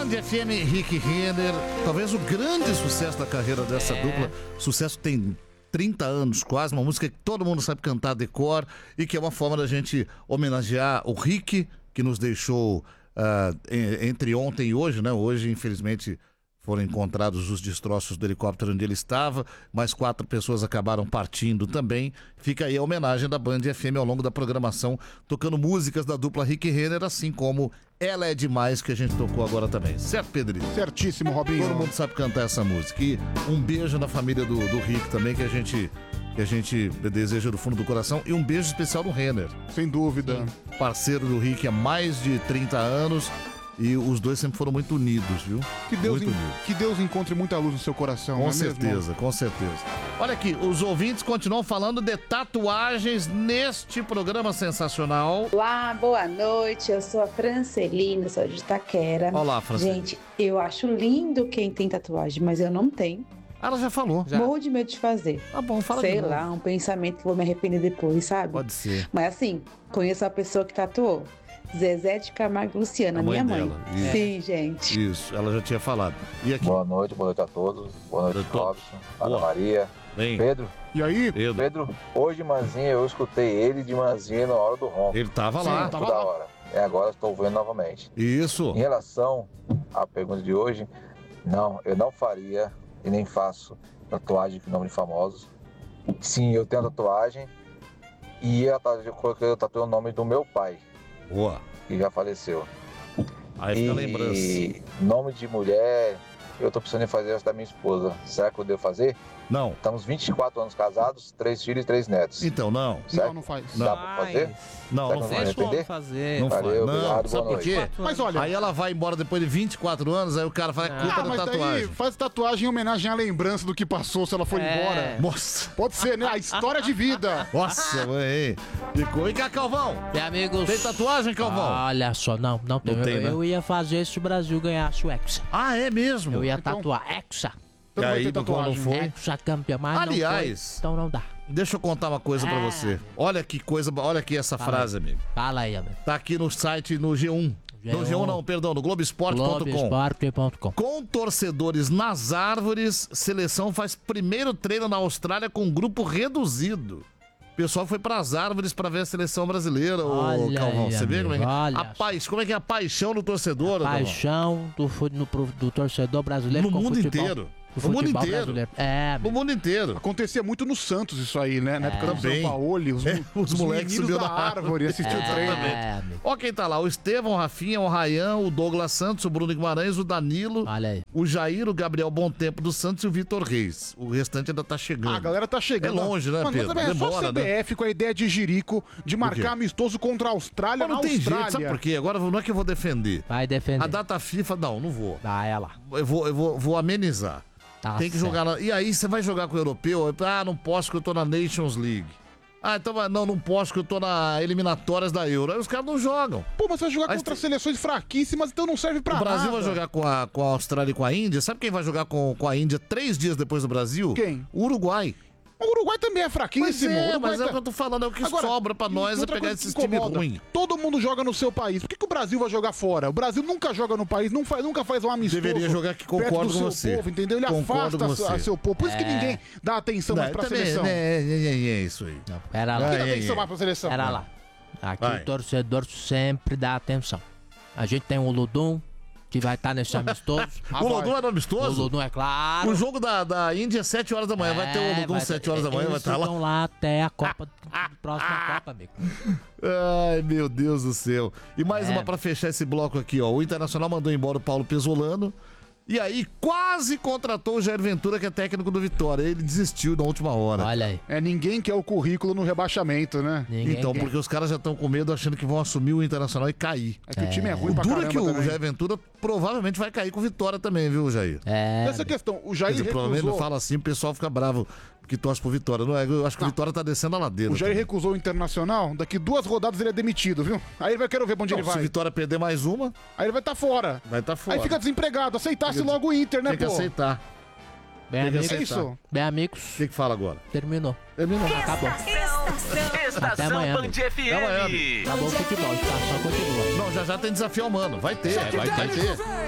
Band FM, Rick Renner, talvez o grande sucesso da carreira dessa dupla. Sucesso tem 30 anos quase, uma música que todo mundo sabe cantar de cor e que é uma forma da gente homenagear o Rick, que nos deixou entre ontem e hoje, né? Hoje, infelizmente, foram encontrados os destroços do helicóptero onde ele estava, mais 4 pessoas acabaram partindo também. Fica aí a homenagem da Band FM ao longo da programação, tocando músicas da dupla Rick Renner, assim como Ela é Demais, que a gente tocou agora também. Certo, Pedrinho? Certíssimo, Robinho. Todo mundo sabe cantar essa música. E um beijo na família do Rick também, que a gente deseja do fundo do coração. E um beijo especial no Renner. Sem dúvida. Parceiro do Rick há mais de 30 anos. E os dois sempre foram muito unidos, viu? Que Deus encontre muita luz no seu coração. Com certeza, com certeza. Olha aqui, os ouvintes continuam falando de tatuagens neste programa sensacional. Olá, boa noite. Eu sou a Francelina, sou de Itaquera. Olá, Francelina. Gente, eu acho lindo quem tem tatuagem, mas eu não tenho. Ela já falou. Morro de medo de fazer. Tá bom, fala Sei de lá, um pensamento que vou me arrepender depois, sabe? Pode ser. Mas assim, conheço uma pessoa que tatuou. Zezé de Camargo e Luciana, A mãe minha dela, mãe. isso. Sim, gente. Isso, ela já tinha falado. E aqui? Boa noite a todos. Boa noite, Robson, Ana Maria, Bem. Pedro. E aí? Pedro, hoje de mansinha eu escutei ele de mansinha na hora do ronco. Ele tava lá. Muito da hora. E agora estou vendo novamente. Isso. Em relação à pergunta de hoje, não, eu não faria e nem faço tatuagem com nome de famosos. Sim, eu tenho tatuagem e eu tatuei o nome do meu pai. Boa. Que já faleceu. Aí fica a lembrança. E nome de mulher, eu tô pensando em fazer essa da minha esposa. Será que eu devo fazer? Não. Estamos 24 anos casados, 3 filhos e 3 netos. Então, não. Certo? Não faz. Dá pra fazer? Não, Será não que faz. vai arrepender? fazer. Não faz. Valeu, Não, obrigado, sabe boa por quê? noite. Mas olha... Aí ela vai embora depois de 24 anos, aí o cara fala, é culpa da mas tatuagem. daí faz tatuagem em homenagem à lembrança do que passou se ela for embora. Nossa. Pode ser, né? A história de vida. Nossa, mãe. Ficou. E cá, Calvão? Meu amigos. Tem tatuagem, Calvão? Olha só, não tem. Não tem, né? Eu ia fazer se o Brasil ganhasse o Hexa. Ah, é mesmo? Eu ia Então- tatuar Hexa. E aí, quando foi? Hexa campeão, mas Aliás- não foi, então não dá. Deixa eu contar uma coisa pra você. Olha que coisa, olha aqui essa frase, amigo. Fala aí, amigo. Tá aqui no site, no G1. No G1 não, perdão, no Globoesporte.com. Globoesporte.com. Com torcedores nas árvores, seleção faz primeiro treino na Austrália com um grupo reduzido. O pessoal foi pras árvores pra ver a seleção brasileira, ô Olha Calvão. aí, Você vê como é que amigo, como é que é a paixão do torcedor, Calvão? Paixão do torcedor brasileiro No com mundo futebol. inteiro. Do No mundo futebol inteiro. brasileiro. No amigo. mundo inteiro. Acontecia muito no Santos isso aí, né? Na época do Também. São Paulo, Os moleques meninos subiu da na árvore assistiam o treino. Amigo. Ó quem tá lá, o Estevão, o Rafinha, o Rayan, o Douglas Santos, o Bruno Guimarães, o Danilo, Olha aí. o Jair, o Gabriel Bontempo do Santos e o Vitor Reis. O restante ainda tá chegando. A galera tá chegando. É longe, né, Mas Pedro? também é só Demora, a CBF com a ideia de Jirico de marcar amistoso contra a Austrália Mas não na tem Austrália. jeito, sabe por quê? Agora não é que eu vou defender. Vai defender. A data FIFA, não vou. Dá ela. Eu vou amenizar. Tá Tem que certo. jogar lá. E aí você vai jogar com o europeu? Ah, não posso porque eu tô na Nations League. Ah, então não posso porque eu tô na eliminatórias da Euro. Aí os caras não jogam. Pô, mas você vai jogar Aí contra seleções fraquíssimas, então não serve pra O Brasil nada. vai jogar com a Austrália e com a Índia. Sabe quem vai jogar com a Índia 3 dias depois do Brasil? Quem? O Uruguai. O Uruguai também é fraquíssimo. Pois é, O Uruguai mas é o que eu tô falando, é o que sobra pra nós é outra pegar coisa que esses times incomoda, ruins. Todo mundo joga no seu país. Por que o Brasil vai jogar fora? O Brasil nunca joga no país, nunca faz um amistoso. Deveria jogar aqui, perto concordo do com seu você. povo, entendeu? Ele Concordo com afasta você. seu povo. Por isso que ninguém dá atenção mais pra também, seleção. é isso aí. Não, pera lá. Quem dá atenção mais pra seleção? Pera lá. Aqui Vai. o torcedor sempre dá atenção. A gente tem o Ludum, que vai estar nesse amistoso. O Lodum era O amistoso? Ludum, é claro. O jogo da Índia é 7 horas da manhã. Vai ter o Lodum 7 horas da manhã, vai estar lá. Eles lá até a Copa, próxima Copa, amigo. Ai, meu Deus do céu. E mais uma pra fechar esse bloco aqui, ó. O Internacional mandou embora o Paulo Pesolano. E aí quase contratou o Jair Ventura, que é técnico do Vitória. Ele desistiu na última hora. Olha aí. Ninguém quer o currículo no rebaixamento, né? Ninguém Então, quer. porque os caras já estão com medo, achando que vão assumir o Internacional e cair. É que o time é ruim O pra duro é caramba que o também. Jair Ventura provavelmente vai cair com o Vitória também, viu, Jair? Essa questão, o Jair Quer dizer, provavelmente recusou... fala assim, o pessoal fica bravo porque torce pro Vitória. Não é, eu acho que o Vitória tá descendo a ladeira. O Jair também. recusou o Internacional, daqui 2 rodadas ele é demitido, viu? Aí ele vai querer ver pra onde Não, ele se o vai. Vitória perder mais uma, Aí ele vai estar fora. vai estar fora. Aí fica desempregado. Aceitasse Fica- logo o Inter, né, Tem que pô? aceitar. Bem, Tem que amigos, aceitar. É isso. bem, amigos, O que fala agora? terminou. Terminou. Acabou. Até amanhã, amigo. Até amanhã, amigo. Acabou o futebol, a estação continua. Não, já tem desafio humano. Vai ter, vai ter.